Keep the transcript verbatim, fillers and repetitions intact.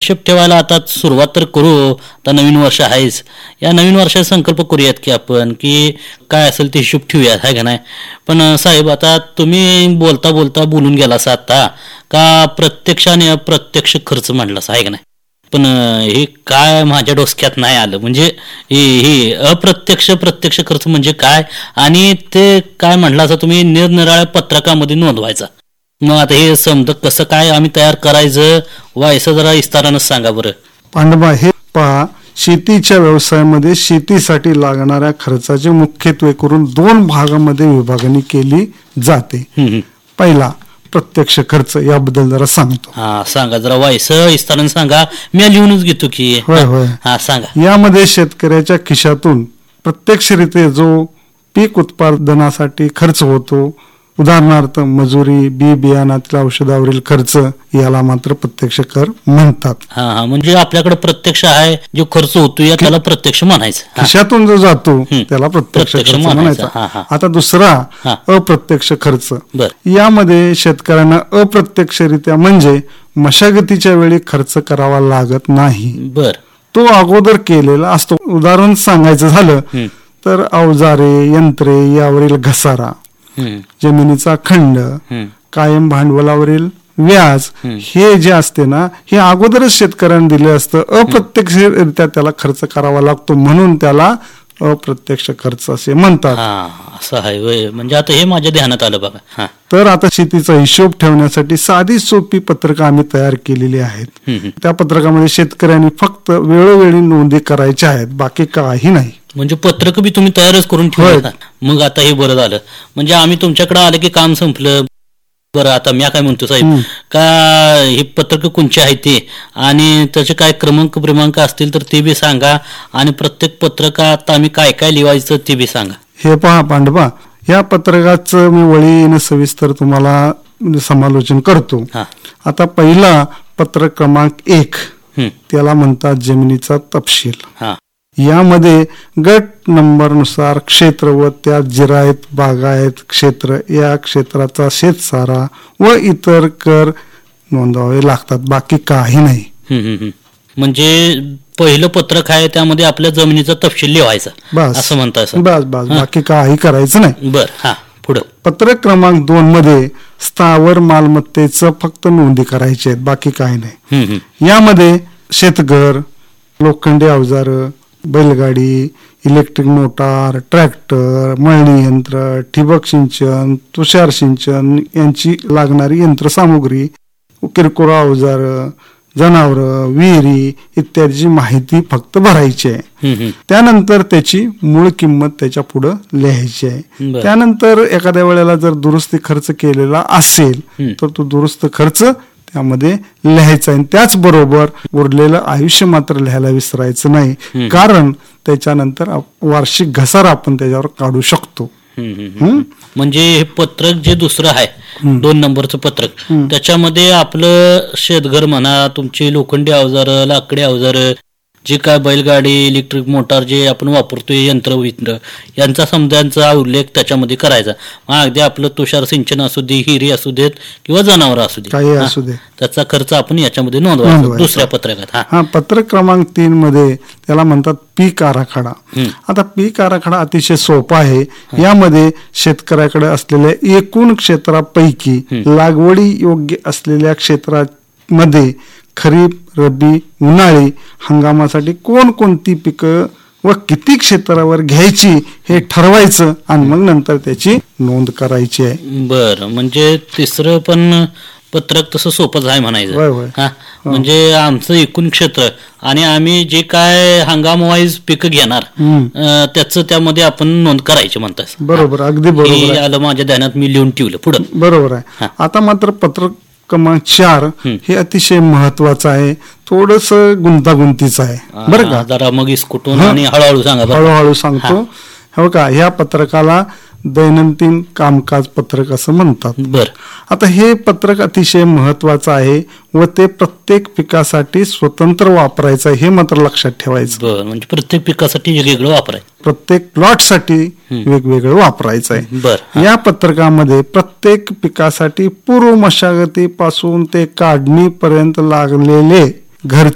हिशोब ठेवायला आता सुरुवात तर करू. आता नवीन वर्ष आहेच, या नवीन वर्षात संकल्प करूयात की आपण की काय असेल ते हिशोब ठेवूयात, आहे का नाही. पण साहेब आता तुम्ही बोलता बोलता बोलून गेलासा आता का प्रत्यक्ष आणि अप्रत्यक्ष खर्च म्हणलासा, आहे का नाही. पण हे काय माझ्या डोसक्यात नाही आलं. म्हणजे हे अप्रत्यक्ष प्रत्यक्ष खर्च म्हणजे काय, आणि ते काय म्हटलं असं तुम्ही निरनिराळ्या पत्रकामध्ये नोंदवायचा. मग आता हे समजा कसं काय आम्ही तयार करायचं व्हायचं जरा विस्तारानं सांगा बरं. पांडवा, हे पहा, शेतीच्या व्यवसायामध्ये शेतीसाठी लागणाऱ्या खर्चाचे मुख्यत्वे करून दोन भागामध्ये विभागणी केली जाते. पहिला प्रत्यक्ष खर्च, याबद्दल जरा सांगतो. हा सांगा जरा, व्हायचं विस्तारानं सांगा, मी लिहूनच घेतो की. होय होय हा सांगा. यामध्ये शेतकऱ्याच्या खिशातून प्रत्यक्षरित्या जो पीक उत्पादनासाठी खर्च होतो, उदाहरणार्थ मजुरी, बी बियाणातील औषधावरील खर्च, याला मात्र प्रत्यक्ष कर म्हणतात. हा हा म्हणजे आपल्याकडे प्रत्यक्ष आहे जो खर्च होतो या त्याला प्रत्यक्ष म्हणायचं. खिशातून जो जातो त्याला प्रत्यक्ष खर्च म्हणायचा. आता दुसरा अप्रत्यक्ष खर्च. यामध्ये शेतकऱ्यांना अप्रत्यक्षरित्या म्हणजे मशागतीच्या वेळी खर्च करावा लागत नाही, बर तो अगोदर केलेला असतो. उदाहरण सांगायचं झालं तर अवजारे, यंत्रे यावरील घसारा, जमिनीचा खंड, कायम भांडवलावरील व्याज, हे जे असते ना, हे अगोदरच शेतकऱ्यांना दिले असतं. अप्रत्यक्षरित्या त्याला खर्च करावा लागतो, म्हणून त्याला अप्रत्यक्ष खर्च असे म्हणतात. असं आहे म्हणजे आता हे माझ्या ध्यानात आलं बघा. तर आता शेतीचा हिशोब ठेवण्यासाठी साधी सोपी पत्रकं आम्ही तयार केलेली आहेत. त्या पत्रकामध्ये शेतकऱ्यांनी फक्त वेळोवेळी नोंदी करायच्या आहेत, बाकी काही नाही. म्हणजे पत्रक बी तुम्ही तयारच करून ठेवलं. मग आता हे बरं झालं, म्हणजे आम्ही तुमच्याकडे आलं की काम संपलं. बरं आता मी काय म्हणतो साहेब, का हे पत्रक कोणचे आहे ते आणि त्याचे काय क्रमांक क्रमांक असतील तर ते बी सांगा, आणि प्रत्येक पत्रकात आम्ही काय काय लिहायचं ते बी सांगा. हे पहा पांडवा, या पत्रकाचं मी वळीने सविस्तर तुम्हाला समालोचन करतो. आता पहिला पत्रक क्रमांक एक, त्याला म्हणतात जमिनीचा तपशील. यामध्ये गट नंबर नुसार क्षेत्र व त्यात जिरायत, बागायत क्षेत्र, या क्षेत्राचा शेतसारा व इतर कर नोंदवावे लागतात, बाकी काही नाही. म्हणजे पहिलं पत्रक आहे त्यामध्ये आपल्या जमिनीचा तपशील लिहायचा, बस असं म्हणतात. बस बस बाकी काही करायचं नाही. बर हा पुढं. पत्रक क्रमांक दोन मध्ये स्थावर मालमत्तेचं फक्त नोंदी करायची आहेत, बाकी काही नाही. यामध्ये शेतघर, लोखंडी अवजार, बैलगाडी, इलेक्ट्रिक मोटार, ट्रॅक्टर, मळणी यंत्र, ठिबक सिंचन, तुषार सिंचन यांची लागणारी यंत्रसामुग्री, किरकोळ अवजार, जनावर, विहिरी इत्यादीची माहिती फक्त भरायची आहे. त्यानंतर त्याची मूळ किंमत त्याच्या पुढे लिहायची आहे. त्यानंतर एखाद्या वेळेला जर दुरुस्ती खर्च केलेला असेल तर तो दुरुस्त खर्च त्यामध्ये लिहायचा आहे. त्याचबरोबर उरलेलं आयुष्य मात्र लिहायला विसरायचं नाही, कारण त्याच्यानंतर वार्षिक घसारा आपण त्याच्यावर काढू शकतो. म्हणजे हे पत्रक जे दुसरं आहे दोन नंबरचं पत्रक, त्याच्यामध्ये आपलं शेतघर म्हणा, तुमची लोखंडी अवजार, लाकडी अवजार, जे काय बैलगाडी, इलेक्ट्रिक मोटार जे आपण वापरतोय, यंत्र वित्र यांचा समजांचा उल्लेख त्याच्यामध्ये करायचा. मग अगदी आपलं तुषार सिंचन असू दे, हिरी असू देत किंवा जनावर असू दे, काही असू दे, त्याचा खर्च आपण याच्यामध्ये नोंदवायचा दुसऱ्या पत्रकात. हा पत्रक क्रमांक तीन मध्ये त्याला म्हणतात पीक आराखडा. आता पीक आराखडा अतिशय सोपा आहे. यामध्ये शेतकऱ्याकडे असलेल्या एकूण क्षेत्रापैकी लागवडी योग्य असलेल्या क्षेत्रामध्ये खरीप, रब्बी, उन्हाळी हंगामासाठी कोणकोणती पिकं व किती क्षेत्रावर घ्यायची हे ठरवायचं, आणि मग नंतर त्याची नोंद करायची आहे. बर म्हणजे तिसरं पण पत्रक तसं सोपंच आहे म्हणायचं. हा म्हणजे आमचं एकूण क्षेत्र आणि आम्ही जे काय हंगाम वाईज पिकं घेणार त्याचं त्यामध्ये आपण नोंद करायची म्हणतात. बरोबर, अगदी बरोबर आलं माझ्या ध्यानात, मी लिहून ठेवलं पुढं. बरोबर आहे. आता मात्र पत्रक क्रमांक चार हे अतिशय महत्वाचं आहे, थोडस गुंतागुंतीचं आहे बरं का. जरा मग इसकुटून आणि हळूहळू सांगा. हळूहळू सांगतो. हो का. ह्या पत्रकाला दैनंदिन कामकाज पत्रक असं म्हणतात. बर आता हे पत्रक अतिशय महत्वाचं आहे व ते प्रत्येक पिकासाठी स्वतंत्र वापरायचं हे मात्र लक्षात ठेवायचं. बर म्हणजे प्रत्येक पिकासाठी वेगवेगळं वापरायचं, प्रत्येक प्लॉट साठी वेगवेगळं वापरायचं आहे. बर या पत्रकामध्ये प्रत्येक पिकासाठी पूर्व मशागतीपासून ते काढणीपर्यंत लागलेले घरचे